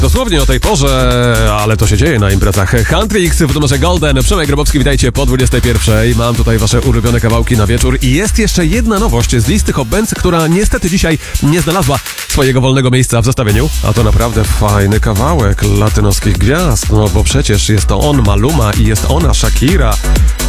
Dosłownie o tej porze, ale to się dzieje na imprezach. Country X w numerze Golden. Przemek Grabowski, witajcie po 21. Mam tutaj wasze ulubione kawałki na wieczór i jest jeszcze jedna nowość z listy Hot Bands, która niestety dzisiaj nie znalazła swojego wolnego miejsca w zestawieniu. A to naprawdę fajny kawałek latynoskich gwiazd, no bo przecież jest to on Maluma i jest ona Shakira.